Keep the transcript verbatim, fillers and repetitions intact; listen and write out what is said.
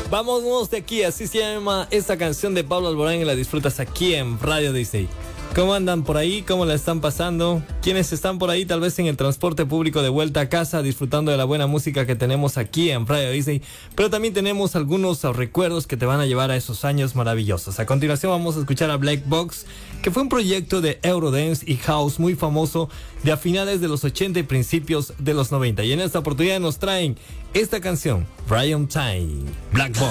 Vámonos de aquí, así se llama esta canción de Pablo Alborán y la disfrutas aquí en Radio Disney. ¿Cómo andan por ahí? ¿Cómo la están pasando? ¿Quiénes están por ahí tal vez en el transporte público de vuelta a casa disfrutando de la buena música que tenemos aquí en Radio Disney? Pero también tenemos algunos recuerdos que te van a llevar a esos años maravillosos. A continuación vamos a escuchar a Black Box, que fue un proyecto de Eurodance y House muy famoso de a finales de los ochenta y principios de los noventa. Y en esta oportunidad nos traen esta canción, Prime Time, Black Box.